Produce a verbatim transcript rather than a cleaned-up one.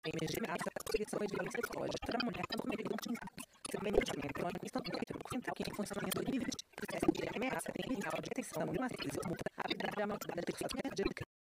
Em emergência ameaça a proteção de violência psicológica para a mulher quando ele não tinha seu medicamento crônico instantâneo central que em funcionamento livre de processo de ameaça tem inicial de detenção numa crise multa habilidade a maltratada de pessoas energética